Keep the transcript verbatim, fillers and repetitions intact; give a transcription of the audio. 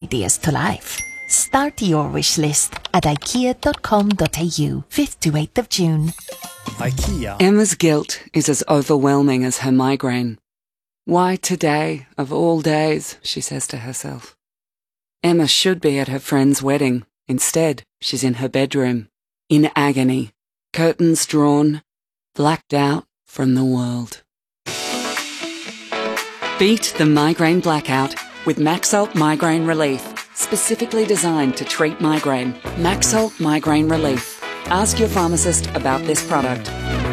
ideas to life. Start your wish list at ikea dot com dot a u, fifth to eighth of June. IKEA. Emma's guilt is as overwhelming as her migraine. Why today, of all days, she says to herself. Emma should be at her friend's wedding. Instead, she's in her bedroom, in agony, curtains drawn, blacked out from the world. Beat the migraine blackout with Maxalt Migraine Relief, specifically designed to treat migraine. Maxalt Migraine Relief. Ask your pharmacist about this product.